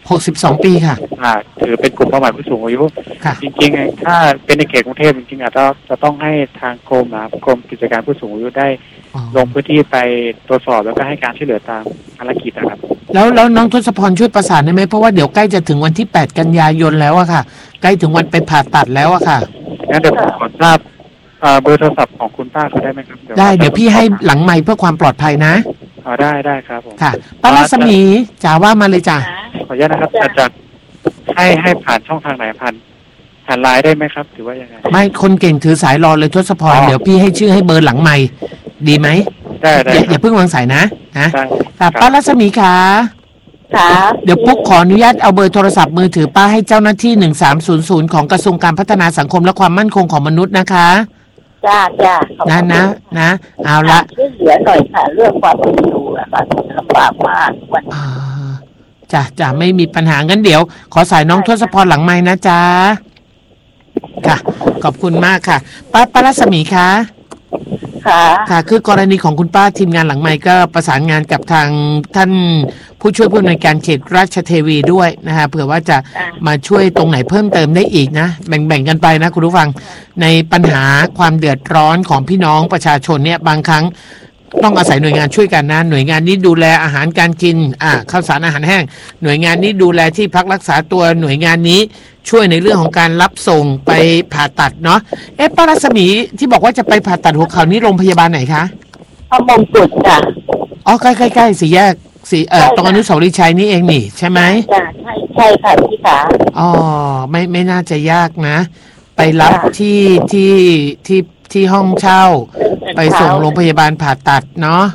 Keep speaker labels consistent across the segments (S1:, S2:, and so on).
S1: 62 ปีค่ะ
S2: ถือเป็นกลุ่มเป้าหมายผู้สูงอายุจริงๆถ้าเป็นในเขตกรุงเทพจริงๆอาจจะต้องให้ทางกรมกิจการผู้สูงอายุได้ลงพื้นที่ไปตรวจสอบแล้วก็ให้การช่วยเหลือตามภารกิจนะครับ
S1: แล้วน้องทศพรช่วยประสานได้ไหมเพราะว่าเดี๋ยวใกล้จะถึงวันที่8 กันยายนแล้วอะค่ะใกล้ถึงวันไปผ่าตัดแล้วอะค่ะ
S2: งั้นเดี๋ยวผมขอทราบเบอร์โทรศัพท์ของคุณป้าเขาได้ไหมครับ
S1: ได้เดี๋ยวพี่ให้หลังไมค์เพื่อความปลอดภัยนะ
S2: ได้ครับผม
S1: ค่ะป้ารัศมีจ๋าว่ามาเลยจ้ะ
S2: ขออนุญาตนะครับจะให้ผ่านช่องทางไหนผ่านไลน์ได้ไหมครับหรือว่ายังไง
S1: ไม่คนเก่งถือสายรอเลยทศพรเดี๋ยวพี่ให้ชื่อให้เบอร์หลังไมค์ดีไหม
S2: ได้
S1: อย่าเพิ่งวางสายนะแต่ป้ารัศมีค่ะเดี๋ยวปุ๊กขออนุญาตเอาเบอร์โทรศัพท์มือถือป้าให้เจ้าหน้าที่1300ของกระทรวงการพัฒนาสังคมและความมั่นคงของมนุษย์นะคะ
S3: จ้า
S1: นะเอาละ
S3: ช่วยเหลือหน่อยค่ะเรื่องความเป็นอยู่นะคะลำบากมากวัน
S1: จ้ะไม่มีปัญหางั้นเดี๋ยวขอสายน้องทศพรหลังไมค์นะจ๊ะค่ะขอบคุณมากค่ะป้ารัศมีคะค่ะคือกรณีของคุณป้าทีมงานหลังไมค์ก็ประสานงานกับทางท่านผู้ช่วยผู้อำนวยการเขตราชเทวีด้วยนะฮะเผื่อว่าจะมาช่วยตรงไหนเพิ่มเติมได้อีกนะแบ่งกันไปนะคุณผู้ฟังในปัญหาความเดือดร้อนของพี่น้องประชาชนเนี่ยบางครั้งต้องอาศัยหน่วยงานช่วยกันนะหน่วยงานนี้ดูแลอาหารการกินข้าวสารอาหารแห้งหน่วยงานนี้ดูแลที่พักรักษาตัวหน่วยงานนี้ช่วยในเรื่องของการรับส่งไปผ่าตัดเนาะป้ารัศมีที่บอกว่าจะไปผ่าตัดหัวเข่านี่โรงพยาบาลไหนคะ
S3: พระมงกุฎจ้ะ
S1: ใกล้สี่แยกตรงอนุสาวรีย์ชัยนี่เองนี่ใช่ไหม
S3: จ้ะใช่ค่ะพี่ขา
S1: ไม่น่าจะยากนะไปรับที่ห้องเช่าไปส่งโรงพยาบาลผ่าตัดเนาะ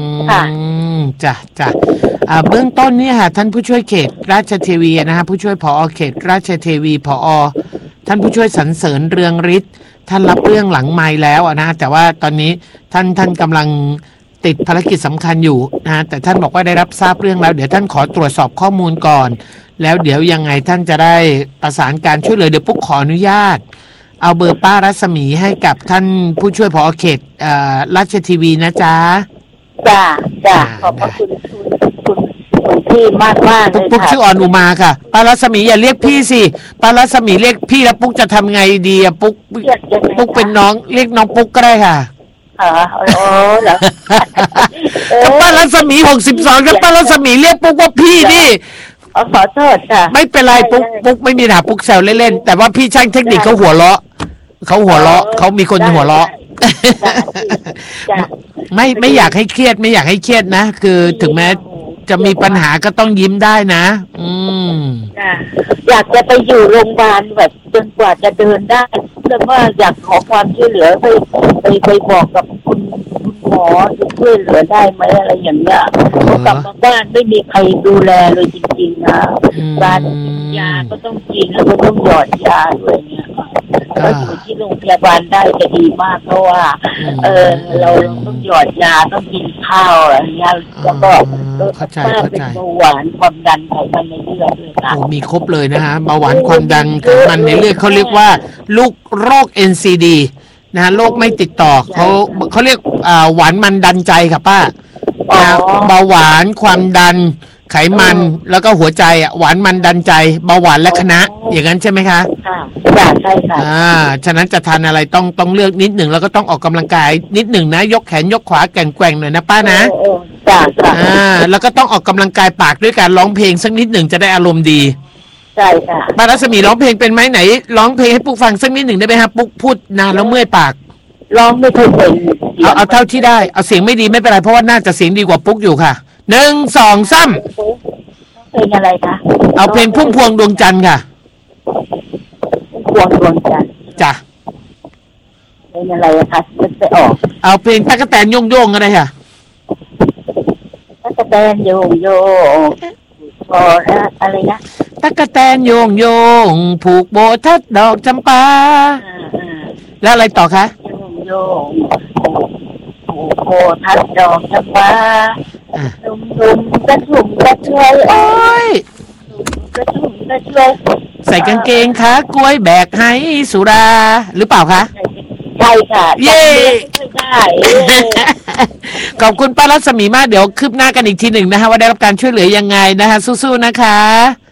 S1: จ้ะเบื้องต้นเนี่ยค่ะท่านผู้ช่วยเขตราชเทวีนะฮะผู้ช่วยผอ.เขตราชเทวีผอ.ท่านผู้ช่วยสรรเสริญเรืองฤทธิ์ท่านรับเรื่องหลังไมค์แล้วนะแต่ว่าตอนนี้ท่านกำลังติดภารกิจสำคัญอยู่นะแต่ท่านบอกว่าได้รับทราบเรื่องแล้วเดี๋ยวท่านขอตรวจสอบข้อมูลก่อนแล้วเดี๋ยวยังไงท่านจะได้ประสานการช่วยเหลือเดี๋ยวปุ๊กขออนุญาตเอาเบอร์ป้ารัศมีให้กับท่านผู้ช่วยผอ.เขตราชเทวีนะจ๊ะ
S3: จ้าขอบพระคุณพี่มากเลย
S1: ปุ๊กชื่ออ่อนอุมาค่ะป้ารัศมีอย่าเรียกพี่สิป้ารัศมีเรียกพี่แล้วปุ๊กจะทำไงดีปุ๊กเป็นน้องเรียกน้องปุ๊กก็ได้ค่ะ
S3: เหรอ
S1: ป้ารัศมี62กับป้ารัศมีเรียกปุ๊กว่าพี่นี่
S3: ขอโทษค่ะ
S1: ไม่เป็นไรปุ๊กไม่มีปัญหาปุ๊กแซวเล่นๆแต่ว่าพี่ช่างเทคนิคเขาหัวเราะเขามีคนหัวเราะไม่อยากให้เครียดนะคือถึงแม้จะมีปัญหาก็ต้องยิ้มได้นะ
S3: อยากจะไปอยู่โรงพยาบาลแบบจนกว่าจะเดินได้แล้วว่าอยากขอความช่วยเหลือไปบอกกับคุณหมอจะช่วยเหลือได้ไหมอะไรอย่างเงี้ยพอกลับมาบ้านไม่มีใครดูแลเลยจริงๆนะการกินยาก็ต้องกินแล้วก็ต้องหยอดยาด้วยเนี่ยก็อยู่ที่โรงพยาบาลได้จะดีมากเพราะว่าเราต้องหยอดยาต้องกินข้าวอะไรเงี้ยแล้วก็ป้าเป็นเบาหวานความดันไขมันในเลือดด้วยค่ะ
S1: มีครบเลยนะฮะเบาหวานความดันไขมันในเลือดเขาเรียกว่าลูกโรค NCD นะโรคไม่ติดต่อเขาเรียกหวานมันดันใจค่ะป้าเบาหวานความดันไขมันแล้วก็หัวใจหวานมันดันใจเบาหวานและคณะอย่างนั้นใช่ไหมคะ
S3: ใช่ค่ะ
S1: ฉะนั้นจะทานอะไรต้องเลือกนิดหนึ่งแล้วก็ต้องออกกำลังกายนิดหนึ่งนะยกแขนยกขวาแกว่งหน่อยนะป้านะแล้วก็ต้องออกกำลังกายปากด้วยการร้องเพลงสักนิดหนึ่งจะได้อารมณ์ดี
S3: ใช่ค่ะ
S1: ป้ารัศมีร้องเพลงเป็นไหมไหนร้องเพลงให้ปุ๊กฟังสักนิดหนึ่งได้ไหมครับปุ๊กพูดนานแล้วเมื่อยปาก
S3: ร้องไม่เคยเป็น
S1: เอาเท่าที่ได้เอาเสียงไม่ดีไม่เป็นไรเพราะว่าน่าจะเสียงดีกว่าปุ๊กอยู่ค่ะ1 2 3
S3: เพลงอะไรคะ
S1: เอาเพลงพุ่มพวงดวงจันทร์ค่ะ
S3: พวงดวงจันทร์
S1: จ้ะ
S3: เพลงอะไรคะจะออก
S1: เอาเพลงตั๊กแตนโยงโยงอะไรค่ะ
S3: ตั๊กแตนโยงโยงอะไรนะ
S1: ตั๊กแตนโยงโยงผูกโบทัดดอกจำปาแล้วอะไรต่อคะ
S3: โยงโยงผูกโบทัดดอกจำปานุ่มๆกระชุ่มกระชวยโอ้ยกระชุ่มกระชวย
S1: ใส่กางเกงขากล้วยแบกให้สุราหรือเปล่าคะ
S3: ใช่ค่ะ
S1: เย้
S3: ใช่
S1: ขอบคุณป้ารัศมีมากเดี๋ยวคืบหน้ากันอีกทีหนึ่งนะคะว่าได้รับการช่วยเหลือยังไงนะคะสู้ๆนะคะ